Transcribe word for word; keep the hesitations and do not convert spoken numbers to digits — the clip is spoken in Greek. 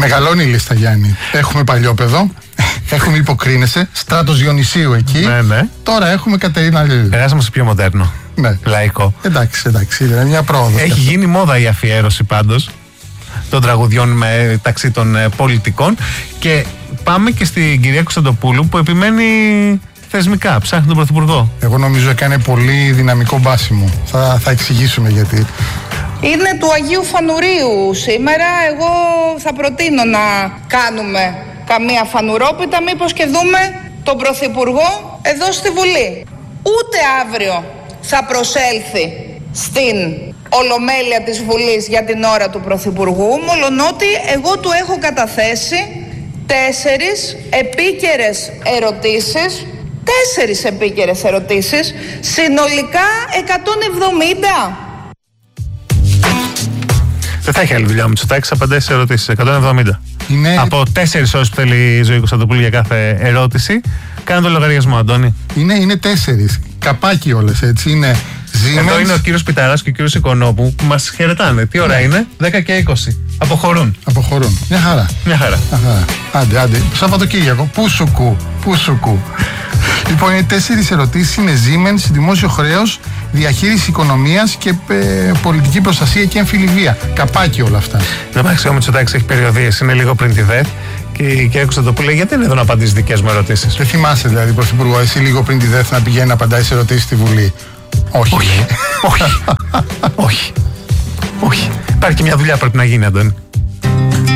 Μεγαλώνει η λίστα, Γιάννη. Έχουμε Παλιόπαιδο, έχουμε Υποκρίνεσαι, Στράτος Διονυσίου εκεί. Ναι, ναι. Τώρα έχουμε Κατερίνα Λίλη. Περάσαμε σε πιο μοντέρνο. Ναι. Λαϊκό. Εντάξει, εντάξει, είναι μια πρόοδο. Έχει γίνει μόδα η αφιέρωση πάντως των τραγουδιών μεταξύ των πολιτικών. Και πάμε και στην κυρία Κωνσταντοπούλου που επιμένει θεσμικά, ψάχνει τον Πρωθυπουργό. Εγώ νομίζω έκανε πολύ δυναμικό μπάσιμο. Θα, θα εξηγήσουμε γιατί. Είναι του Αγίου Φανουρίου σήμερα. Εγώ θα προτείνω να κάνουμε καμία φανουρόπιτα, μήπως και δούμε τον Πρωθυπουργό εδώ στη Βουλή. Ούτε αύριο θα προσέλθει στην Ολομέλεια της Βουλής για την ώρα του Πρωθυπουργού, μολονότι εγώ του έχω καταθέσει τέσσερις επίκαιρες ερωτήσεις, τέσσερις επίκαιρες ερωτήσεις, συνολικά εκατόν εβδομήντα. Δεν θα έχει άλλη δουλειά ο Μητσοτάκης, απαντάει σε ερωτήσεις. εκατόν εβδομήντα. Είναι... Από τέσσερις ώρες που θέλει η Ζωή Κωνσταντοπούλου για κάθε ερώτηση. Κάνε το λογαριασμό, Αντώνη. Είναι, είναι τέσσερις. Καπάκι όλες, έτσι. Είναι Siemens. Εδώ είναι ο κύριος Πιταράς και ο κύριος Οικονόπου που μας χαιρετάνε. Τι ώρα ναι. είναι? δέκα και είκοσι. Αποχωρούν. Αποχωρούν. Μια χαρά. Μια χαρά. Αχα. Άντε, άντε. Σαββατοκύριακο. Πού σου κου. Πού σου κου. Λοιπόν, οι τέσσερις ερωτήσεις είναι Siemens, δημόσιο χρέος, διαχείριση οικονομίας και ε, πολιτική προστασία και εμφυλιβία. Καπάκι όλα αυτά. Εντάξει, ο Μητσοτάκης έχει περιοδίες, είναι λίγο πριν τη ΔΕΘ. Και η κυρία Κωνσταντοπούλου λέει: γιατί είναι εδώ να απαντήσει δικές μου ερωτήσεις? Δεν θυμάσαι δηλαδή, Πρωθυπουργό, εσύ λίγο πριν τη ΔΕΘ να πηγαίνει να απαντάει σε ερωτήσεις στη Βουλή? Όχι. Όχι. Όχι. Όχι. Όχι. Υπάρχει και μια δουλειά που πρέπει να γίνει, Αντώνη.